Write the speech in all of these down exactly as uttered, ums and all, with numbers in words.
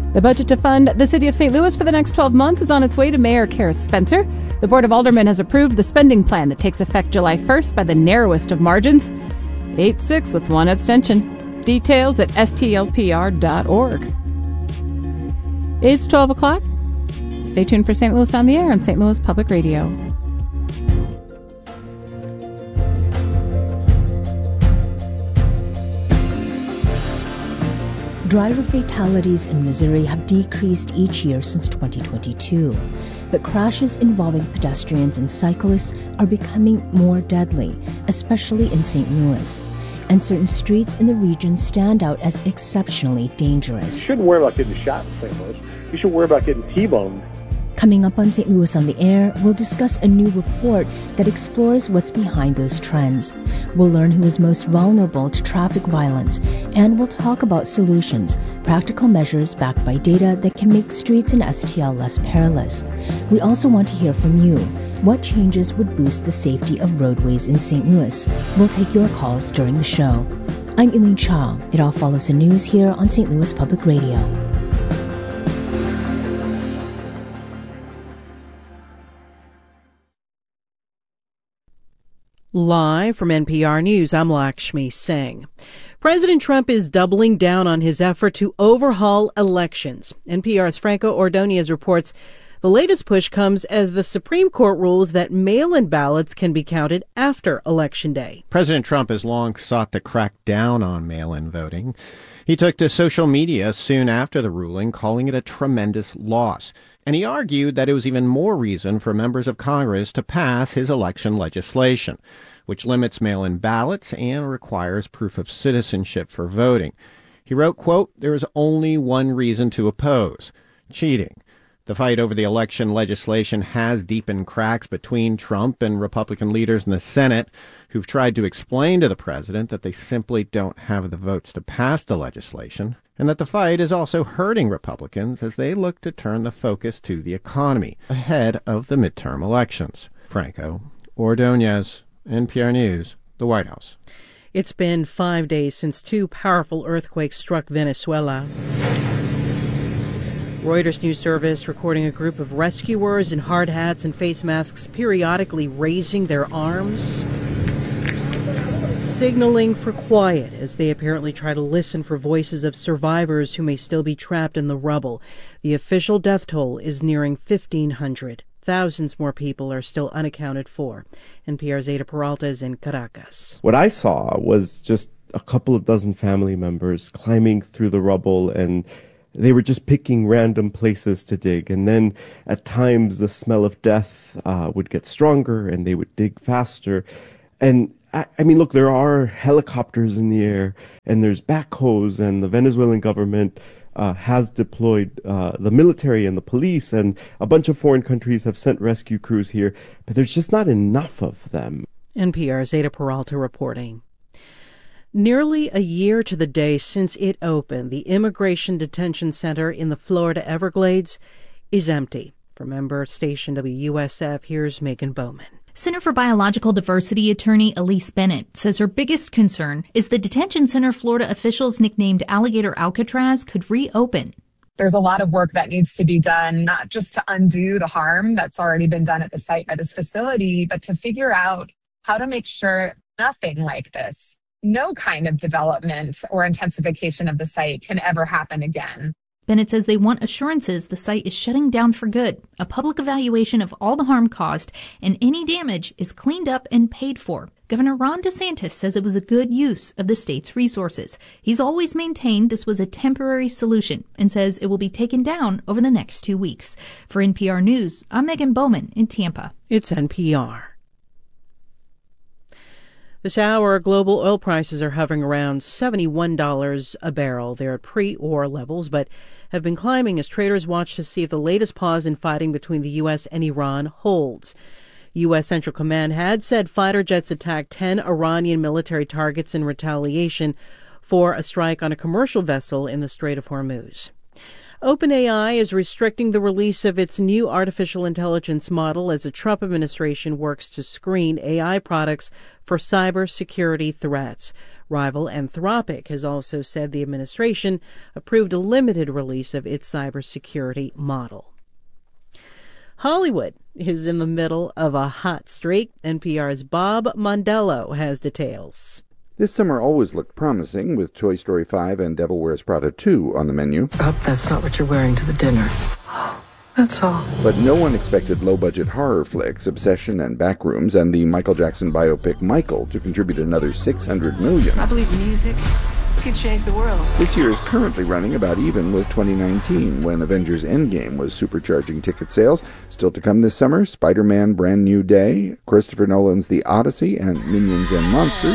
The budget to fund the city of Saint Louis for the next twelve months is on its way to Mayor Kara Spencer. The Board of Aldermen has approved the spending plan that takes effect July first by the narrowest of margins, eight six with one abstention. Details at S T L P R dot org. It's twelve o'clock. Stay tuned for Saint Louis on the Air on Saint Louis Public Radio. Driver fatalities in Missouri have decreased each year since twenty twenty-two, but crashes involving pedestrians and cyclists are becoming more deadly, especially in Saint Louis. And certain streets in the region stand out as exceptionally dangerous. You shouldn't worry about getting shot in Saint Louis. You should worry about getting T-boned. Coming up on Saint Louis on the Air, we'll discuss a new report that explores what's behind those trends. We'll learn who is most vulnerable to traffic violence, and we'll talk about solutions, practical measures backed by data that can make streets in S T L less perilous. We also want to hear from you. What changes would boost the safety of roadways in Saint Louis? We'll take your calls during the show. I'm Eileen Cha. It all follows the news here on Saint Louis Public Radio. Live from N P R News, I'm Lakshmi Singh. President Trump is doubling down on his effort to overhaul elections. N P R's Franco Ordonez reports the latest push comes as the Supreme Court rules that mail-in ballots can be counted after Election Day. President Trump has long sought to crack down on mail-in voting. He took to social media soon after the ruling, calling it a tremendous loss. And he argued that it was even more reason for members of Congress to pass his election legislation, which limits mail-in ballots and requires proof of citizenship for voting. He wrote, quote, "There is only one reason to oppose, cheating." The fight over the election legislation has deepened cracks between Trump and Republican leaders in the Senate, who've tried to explain to the president that they simply don't have the votes to pass the legislation, and that the fight is also hurting Republicans as they look to turn the focus to the economy ahead of the midterm elections. Franco Ordonez, N P R News, the White House. It's been five days since two powerful earthquakes struck Venezuela. Reuters News Service recording a group of rescuers in hard hats and face masks periodically raising their arms, signaling for quiet as they apparently try to listen for voices of survivors who may still be trapped in the rubble. The official death toll is nearing fifteen hundred. Thousands more people are still unaccounted for. N P R's Ada Peralta is in Caracas. What I saw was just a couple of dozen family members climbing through the rubble, and they were just picking random places to dig. And then at times the smell of death uh, would get stronger and they would dig faster. And I, I mean, look, there are helicopters in the air and there's backhoes, and the Venezuelan government uh, has deployed uh, the military and the police, and a bunch of foreign countries have sent rescue crews here, but there's just not enough of them. N P R's Ada Peralta reporting. Nearly a year to the day since it opened, the Immigration Detention Center in the Florida Everglades is empty. From member station W U S F, here's Megan Bowman. Center for Biological Diversity attorney Elise Bennett says her biggest concern is the detention center Florida officials nicknamed Alligator Alcatraz could reopen. There's a lot of work that needs to be done, not just to undo the harm that's already been done at the site by this facility, but to figure out how to make sure nothing like this, no kind of development or intensification of the site can ever happen again. Bennett says they want assurances the site is shutting down for good, a public evaluation of all the harm caused, and any damage is cleaned up and paid for. Governor Ron DeSantis says it was a good use of the state's resources. He's always maintained this was a temporary solution and says it will be taken down over the next two weeks. For N P R News, I'm Megan Bowman in Tampa. It's N P R. This hour, global oil prices are hovering around seventy-one dollars a barrel. They're at pre-war levels, but have been climbing as traders watch to see if the latest pause in fighting between the U S and Iran holds. U S. Central Command had said fighter jets attacked ten Iranian military targets in retaliation for a strike on a commercial vessel in the Strait of Hormuz. OpenAI is restricting the release of its new artificial intelligence model as the Trump administration works to screen A I products for cybersecurity threats. Rival Anthropic has also said the administration approved a limited release of its cybersecurity model. Hollywood is in the middle of a hot streak. N P R's Bob Mondello has details. This summer always looked promising, with Toy Story five and Devil Wears Prada two on the menu. I hope that's not what you're wearing to the dinner. That's all. But no one expected low-budget horror flicks, Obsession and Backrooms, and the Michael Jackson biopic Michael to contribute another six hundred million dollars. I believe music can change the world. This year is currently running about even with twenty nineteen, when Avengers Endgame was supercharging ticket sales. Still to come this summer, Spider-Man Brand New Day, Christopher Nolan's The Odyssey, and Minions and Monsters,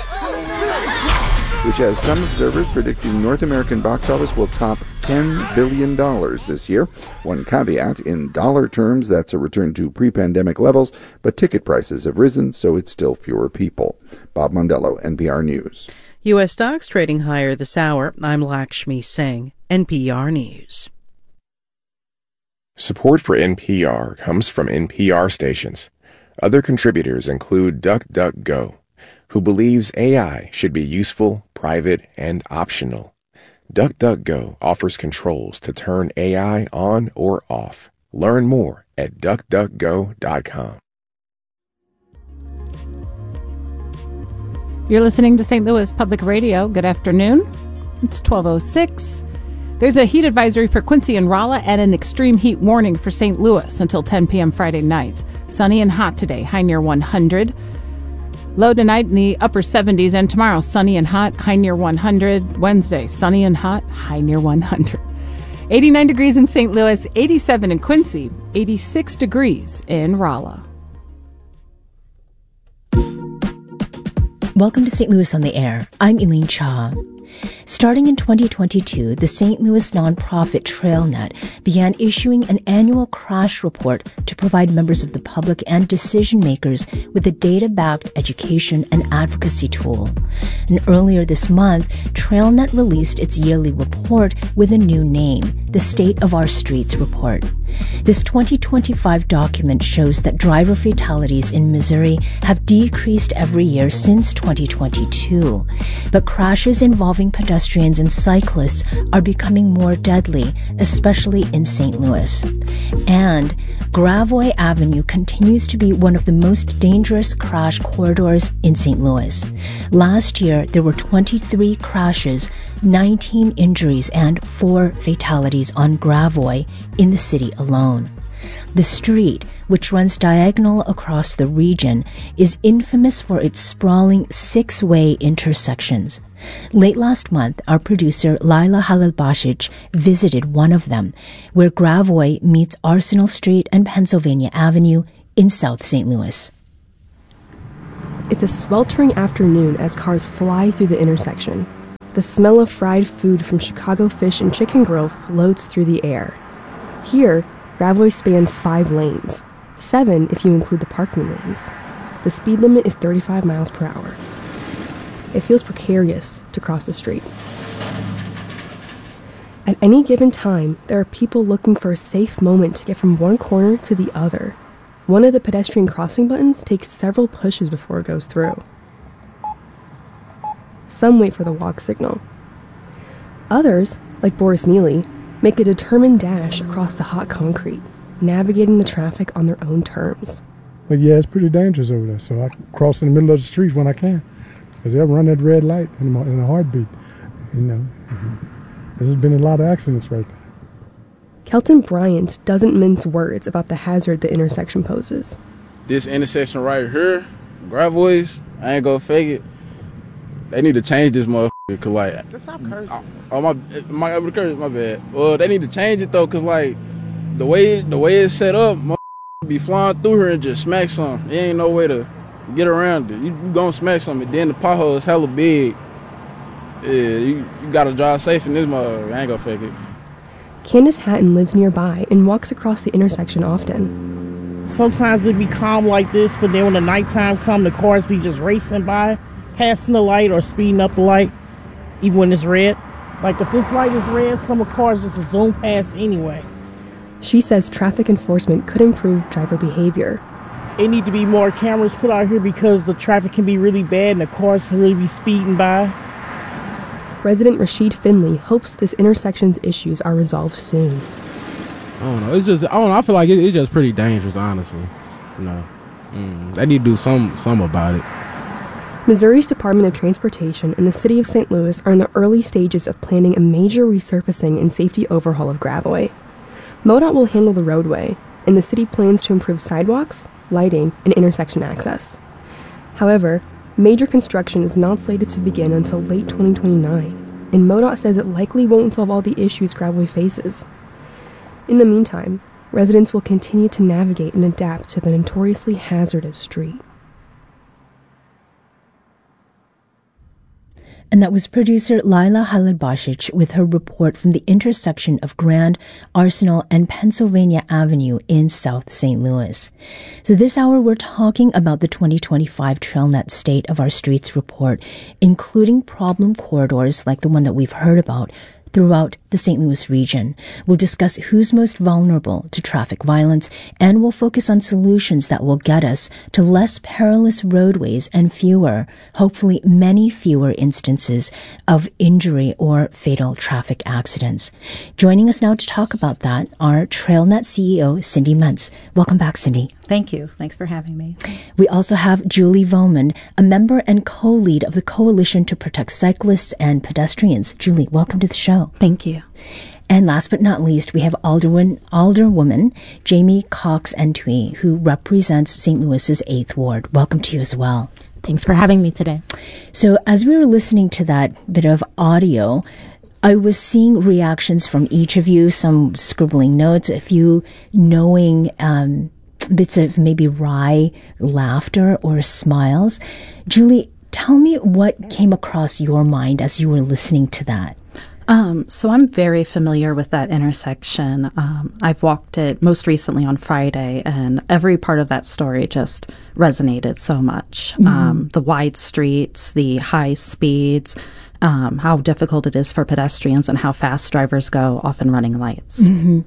which has some observers predicting North American box office will top ten billion dollars this year. One caveat, in dollar terms, that's a return to pre-pandemic levels, but ticket prices have risen, so it's still fewer people. Bob Mondello, N P R News. U S stocks trading higher this hour. I'm Lakshmi Singh, N P R News. Support for N P R comes from N P R stations. Other contributors include DuckDuckGo, who believes A I should be useful, private, and optional. DuckDuckGo offers controls to turn A I on or off. Learn more at duck duck go dot com. You're listening to Saint Louis Public Radio. Good afternoon. It's twelve oh six. There's a heat advisory for Quincy and Rolla and an extreme heat warning for Saint Louis until ten p.m. Friday night. Sunny and hot today, high near one hundred. Low tonight in the upper seventies, and tomorrow sunny and hot, high near one hundred. Wednesday, sunny and hot, high near one hundred. eighty-nine degrees in Saint Louis, eighty-seven in Quincy, eighty-six degrees in Rolla. Welcome to Saint Louis on the Air. I'm Elaine Cha. Starting in twenty twenty-two, the Saint Louis nonprofit TrailNet began issuing an annual crash report to provide members of the public and decision makers with a data-backed education and advocacy tool. And earlier this month, TrailNet released its yearly report with a new name, the State of Our Streets Report. This twenty twenty-five document shows that driver fatalities in Missouri have decreased every year since twenty twenty-two, but crashes involving pedestrians and cyclists are becoming more deadly, especially in Saint Louis. And Gravois Avenue continues to be one of the most dangerous crash corridors in Saint Louis. Last year, there were twenty-three crashes, nineteen injuries, and four fatalities on Gravois in the city alone. The street, which runs diagonal across the region, is infamous for its sprawling six-way intersections. Late last month, our producer Laila Halilbasic visited one of them, where Gravois meets Arsenal Street and Pennsylvania Avenue in South Saint Louis. It's a sweltering afternoon as cars fly through the intersection. The smell of fried food from Chicago Fish and Chicken Grill floats through the air. Here, Gravois spans five lanes, seven if you include the parking lanes. The speed limit is thirty-five miles per hour. It feels precarious to cross the street. At any given time, there are people looking for a safe moment to get from one corner to the other. One of the pedestrian crossing buttons takes several pushes before it goes through. Some wait for the walk signal. Others, like Boris Neely, make a determined dash across the hot concrete, navigating the traffic on their own terms. But yeah, it's pretty dangerous over there, so I cross in the middle of the street when I can, because they'll run that red light in a, in a heartbeat. You know, there's been a lot of accidents right there. Kelton Bryant doesn't mince words about the hazard the intersection poses. This intersection right here, Gravois, I ain't gonna fake it. They need to change this motherfucker, cause like, Just stop cursing. Oh my, my, my, my bad. Well, they need to change it though, cause like, the way the way it's set up, motherfucker be flying through here and just smack something. There ain't no way to get around it. You, you gonna smack something. Then the pothole is hella big. Yeah, you, you gotta drive safe in this motherfucker. I ain't gonna fake it. Candace Hatton lives nearby and walks across the intersection often. Sometimes it be calm like this, but then when the nighttime come, the cars be just racing by, passing the light or speeding up the light, even when it's red. Like, if this light is red, some cars just zoom past anyway. She says traffic enforcement could improve driver behavior. It need to be more cameras put out here because the traffic can be really bad and the cars can really be speeding by. Resident Rashid Finley hopes this intersection's issues are resolved soon. I don't know. It's just, I don't know. I feel like it, it's just pretty dangerous, honestly. You know, mm, they need to do some, some about it. Missouri's Department of Transportation and the City of Saint Louis are in the early stages of planning a major resurfacing and safety overhaul of Gravois. MoDOT will handle the roadway, and the city plans to improve sidewalks, lighting, and intersection access. However, major construction is not slated to begin until late twenty twenty-nine, and MoDOT says it likely won't solve all the issues Gravois faces. In the meantime, residents will continue to navigate and adapt to the notoriously hazardous street. And that was producer Lila Halid-Bashich with her report from the intersection of Grand, Arsenal, and Pennsylvania Avenue in South Saint Louis. So this hour, we're talking about the twenty twenty-five TrailNet State of Our Streets report, including problem corridors like the one that we've heard about throughout the Saint Louis region. We'll discuss who's most vulnerable to traffic violence, and we'll focus on solutions that will get us to less perilous roadways and fewer, hopefully many fewer instances of injury or fatal traffic accidents. Joining us now to talk about that are TrailNet C E O Cindy Mentz. Welcome back, Cindy. Thank you. Thanks for having me. We also have Julie Voman, a member and co-lead of the Coalition to Protect Cyclists and Pedestrians. Julie, welcome to the show. Thank you. And last but not least, we have Alderwoman, Alderwoman Jamie Cox-Entwee, who represents Saint Louis's eighth Ward. Welcome to you as well. Thanks for having me today. So as we were listening to that bit of audio, I was seeing reactions from each of you, some scribbling notes, a few knowing um, bits of maybe wry laughter or smiles. Julie, tell me what came across your mind as you were listening to that. Um, so I'm very familiar with that intersection. Um, I've walked it most recently on Friday, and every part of that story just resonated so much. Mm-hmm. Um, the wide streets, the high speeds, um, how difficult it is for pedestrians, and how fast drivers go, often running lights. Mm-hmm.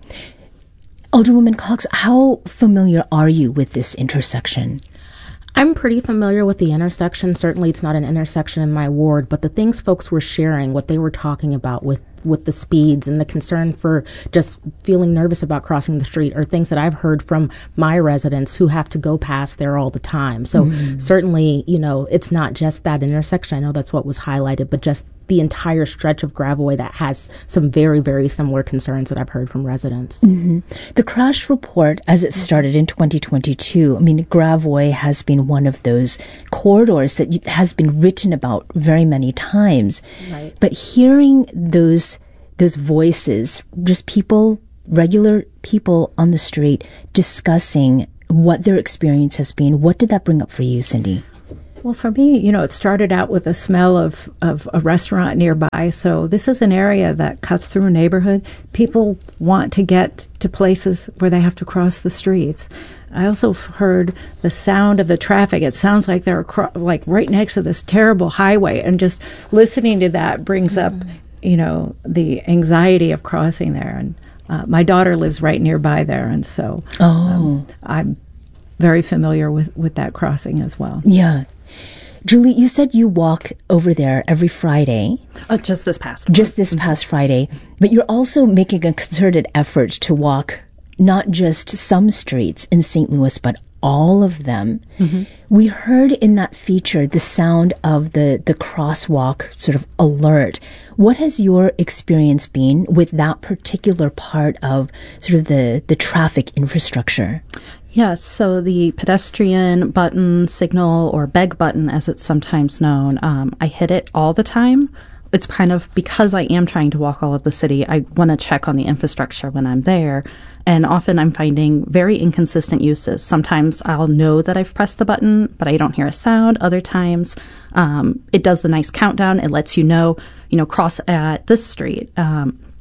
Alderwoman Cox, how familiar are you with this intersection? I'm pretty familiar with the intersection. Certainly it's not an intersection in my ward, but the things folks were sharing, what they were talking about with, with the speeds and the concern for just feeling nervous about crossing the street are things that I've heard from my residents who have to go past there all the time. So mm-hmm. certainly, you know, it's not just that intersection. I know that's what was highlighted, but just the entire stretch of Gravois that has some very, very similar concerns that I've heard from residents. Mm-hmm. The crash report, as it started in twenty twenty-two, I mean, Gravois has been one of those corridors that has been written about very many times. Right. But hearing those those voices, just people, regular people on the street discussing what their experience has been, what did that bring up for you, Cindy? Well, for me, you know, it started out with the smell of, of a restaurant nearby. So this is an area that cuts through a neighborhood. People want to get to places where they have to cross the streets. I also heard the sound of the traffic. It sounds like they're acro- like right next to this terrible highway. And just listening to that brings up, you know, the anxiety of crossing there. And uh, my daughter lives right nearby there. And so oh. um, I'm very familiar with, with that crossing as well. Yeah. Julie, you said you walk over there every Friday. Uh, just this past one. Just this past Friday. But you're also making a concerted effort to walk not just some streets in Saint Louis, but all of them. Mm-hmm. We heard in that feature the sound of the, the crosswalk sort of alert. What has your experience been with that particular part of sort of the, the traffic infrastructure? Yes, so the pedestrian button, signal, or beg button, as it's sometimes known, um, I hit it all the time. It's kind of, because I am trying to walk all of the city, I want to check on the infrastructure when I'm there. And often I'm finding very inconsistent uses. Sometimes I'll know that I've pressed the button, but I don't hear a sound. Other times um, it does the nice countdown. It lets you know, you know, cross at this street. Um,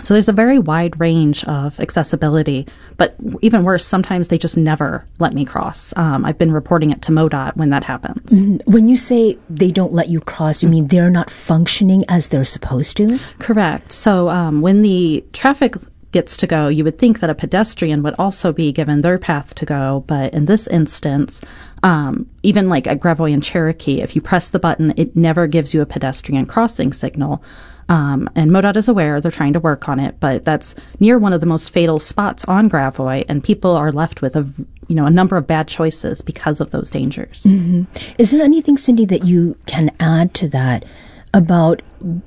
So there's a very wide range of accessibility, but even worse, sometimes they just never let me cross. Um, I've been reporting it to MoDOT when that happens. When you say they don't let you cross, you mean they're not functioning as they're supposed to? Correct. So um, when the traffic gets to go, you would think that a pedestrian would also be given their path to go, but in this instance, um, even like at Gravois and Cherokee, if you press the button, it never gives you a pedestrian crossing signal. Um, and MoDOT is aware, they're trying to work on it, but that's near one of the most fatal spots on Gravois, and people are left with a, you know, a number of bad choices because of those dangers. Mm-hmm. Is there anything, Cindy, that you can add to that about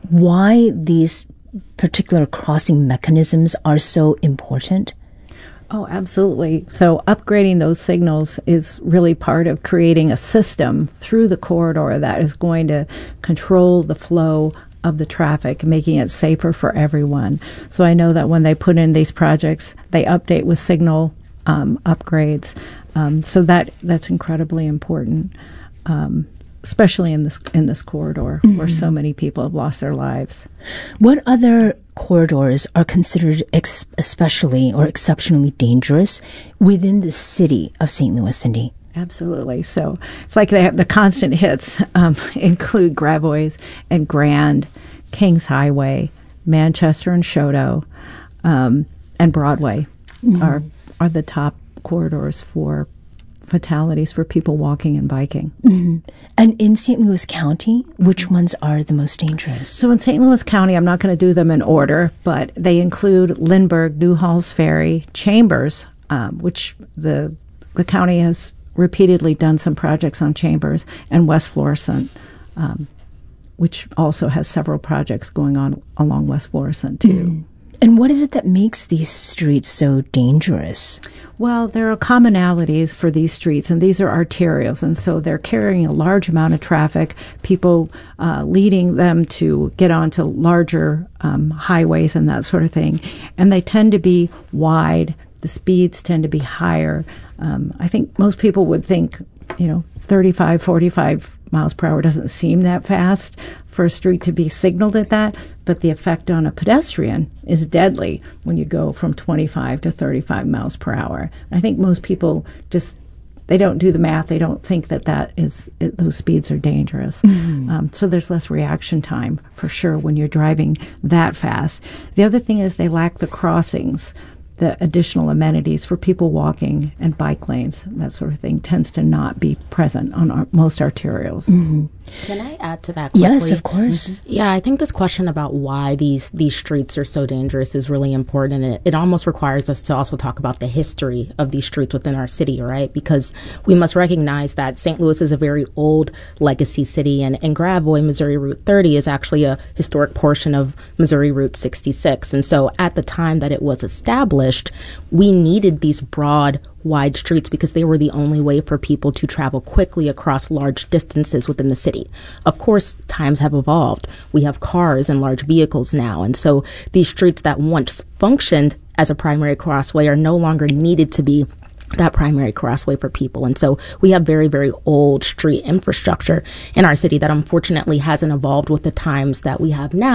why these particular crossing mechanisms are so important? Oh, absolutely. So upgrading those signals is really part of creating a system through the corridor that is going to control the flow of the traffic, making it safer for everyone. So I know that when they put in these projects, they update with signal um, upgrades. Um, so that that's incredibly important, um, especially in this in this corridor mm-hmm. where so many people have lost their lives. What other corridors are considered ex- especially or exceptionally dangerous within the city of Saint Louis, Cindy? Absolutely. So it's like they have the constant hits um, include Gravois and Grand, Kings Highway, Manchester and Choteau, um, and Broadway mm-hmm. are are the top corridors for fatalities for people walking and biking. Mm-hmm. And in Saint Louis County, which ones are the most dangerous? So in Saint Louis County, I'm not going to do them in order, but they include Lindbergh, New Halls Ferry, Chambers, um, which the the county has repeatedly done some projects on Chambers, and West Florissant, um, which also has several projects going on along West Florissant, too. Mm. And what is it that makes these streets so dangerous? Well, there are commonalities for these streets, and these are arterials, and so they're carrying a large amount of traffic, people uh, leading them to get onto larger um, highways and that sort of thing. And they tend to be wide. The speeds tend to be higher. Um, I think most people would think, you know, thirty-five, forty-five miles per hour doesn't seem that fast for a street to be signaled at that, but the effect on a pedestrian is deadly when you go from twenty-five to thirty-five miles per hour. I think most people just, they don't do the math. They don't think that that is, it, those speeds are dangerous. Mm-hmm. Um, so there's less reaction time for sure when you're driving that fast. The other thing is they lack the crossings. The additional amenities for people walking and bike lanes, that sort of thing, tends to not be present on our, most arterials. Mm-hmm. Can I add to that quickly? Yes, of course. Mm-hmm. Yeah, I think this question about why these these streets are so dangerous is really important, and it, it almost requires us to also talk about the history of these streets within our city, right? Because we must recognize that Saint Louis is a very old legacy city, and, and Gravois, Missouri Route thirty is actually a historic portion of Missouri Route sixty-six. And so at the time that it was established, we needed these broad, wide streets because they were the only way for people to travel quickly across large distances within the city. Of course, times have evolved. We have cars and large vehicles now, and so these streets that once functioned as a primary crossway are no longer needed to be that primary crossway for people. And so we have very, very old street infrastructure in our city that unfortunately hasn't evolved with the times that we have now.